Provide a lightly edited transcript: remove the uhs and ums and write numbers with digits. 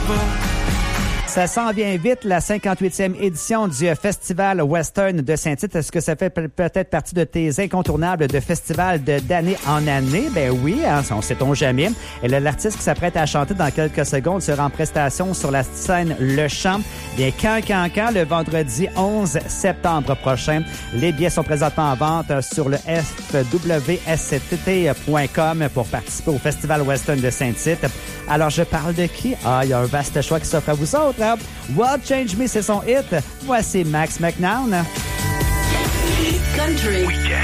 Ça s'en vient vite, la 58e édition du Festival Western de Saint-Tite. Est-ce que ça fait peut-être partie de tes incontournables de festival d'année en année? Ben oui, hein, on sait-on jamais. Et l'artiste qui s'apprête à chanter dans quelques secondes sera en prestation sur la scène Le Champ. Bien, quand, le vendredi 11 septembre prochain. Les billets sont présentement en vente sur le fwstt.com pour participer au Festival Western de Saint-Tite. Alors, je parle de qui? Ah, il y a un vaste choix qui s'offre à vous autres. Hein? What Change Me, c'est son hit. Voici Max McNown. Country.